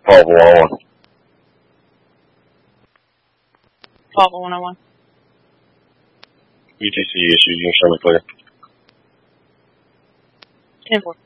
Papa 101. Papa 101. UTC issues, you can show me clear. 10-4.